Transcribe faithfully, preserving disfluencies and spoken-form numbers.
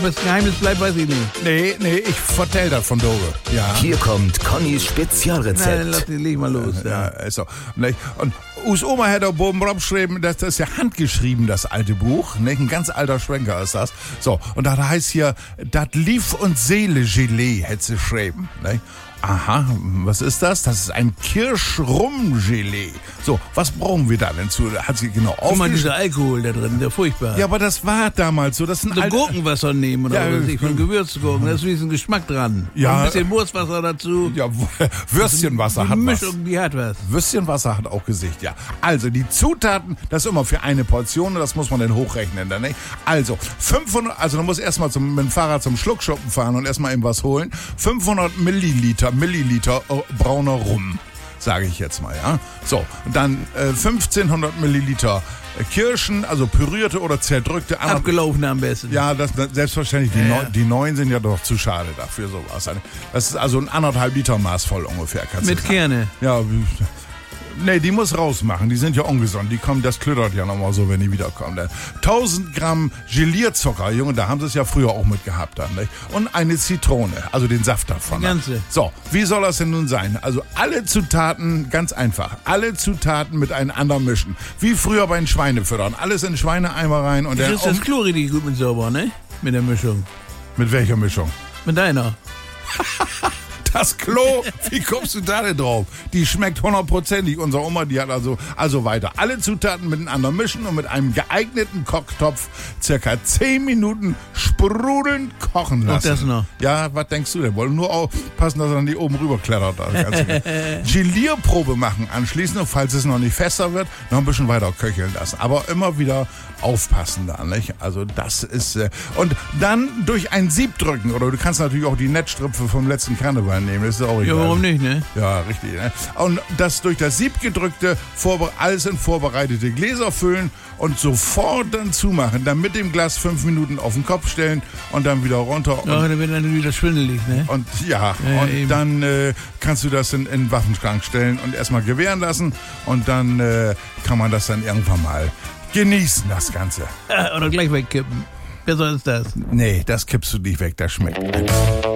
was Geheimnis bleibt, weiß ich nicht. Nee, nee, ich vertell das von Dore. Ja. Hier kommt Connys Spezialrezept. Nein, lass die, leg mal los. Ja, Ja. ist so. Und us Oma hat auch oben drauf geschrieben, das ist ja handgeschrieben, das alte Buch. Ne? Ein ganz alter Schwenker ist das. So, und da heißt hier, das Lief- und Seele-Gelee, hätte sie geschrieben. Ne? Aha, was ist das? Das ist ein Kirschrum-Gelee. So, was brauchen wir da denn zu? Hat sie genau Guck mal, aufgeschrieben? dieser Alkohol da drin, der furchtbar. Ja, aber das war damals so. Das sind So alte- Gurkenwasser nehmen oder Ja, was weiß ich, von Gurken. Gewürzgurken, da ist ein Geschmack dran. Ja. Und ein bisschen Wurstwasser dazu. Ja, Würstchenwasser Die hat was. Mischung, die hat was. Würstchenwasser hat auch Gesicht, ja. Also, die Zutaten, das ist immer für eine Portion, das muss man dann hochrechnen, dann, nicht? Also, fünfhundert, also, du musst erstmal zum, mit dem Fahrrad zum Schluckschuppen fahren und erstmal eben was holen. fünfhundert Milliliter, Milliliter äh, brauner Rum, sage ich jetzt mal, ja. So, dann äh, fünfzehnhundert Milliliter äh, Kirschen, also pürierte oder zerdrückte. Ander- Abgelaufene am besten. Ja, das, das selbstverständlich. Die, Ja, Neu, ja. die neuen sind ja doch zu schade dafür, sowas. Das ist also ein anderthalb Liter Maß voll ungefähr, kannst Mit du sagen. Kerne. Ja, wie- nee, die muss rausmachen. Die sind ja ungesund. Die kommen, das klüttert ja nochmal so, wenn die wiederkommen. Dann tausend Gramm Gelierzucker, Junge, da haben sie es ja früher auch mit gehabt dann, nicht? Und eine Zitrone, also den Saft davon. Die ganze. So, wie soll das denn nun sein? Also alle Zutaten, ganz einfach, alle Zutaten miteinander mischen. Wie früher bei den Schweinefüttern. Alles in Schweineeimer rein und Du dann kriegst das um, Klo richtig gut mit sauber, ne? Mit der Mischung. mit welcher Mischung? Mit deiner. Das Klo, wie kommst du da denn drauf? Die schmeckt hundertprozentig. Unsere Oma, die hat also, also weiter. Alle Zutaten miteinander mischen und mit einem geeigneten Kochtopf circa zehn Minuten sprudelnd kochen lassen. das noch. Ja, was denkst du denn? Wollen nur aufpassen, dass er dann nicht oben rüber klettert. Das Ganze. Gelierprobe machen anschließend und falls es noch nicht fester wird, noch ein bisschen weiter köcheln lassen. Aber immer wieder aufpassen da, nicht? Also das ist, äh, und dann durch ein Sieb drücken oder du kannst natürlich auch die Netzstrüpfe vom letzten Karneval nehmen, das ist auch Ja, egal. warum nicht, ne? Ja, richtig. Ne? Und das durch das Sieb gedrückte, vorbe- alles in vorbereitete Gläser füllen und sofort dann zumachen. Dann mit dem Glas fünf Minuten auf den Kopf stellen und dann wieder runter. Und, Ja, dann wird dann wieder schwindelig, ne? und ja, Ja, und eben. dann äh, kannst du das in, in den Waffenschrank stellen und erstmal gewähren lassen und dann äh, kann man das dann irgendwann mal genießen, das Ganze. Äh, Oder gleich wegkippen. Besser ist das. Nee, das kippst du nicht weg, das schmeckt.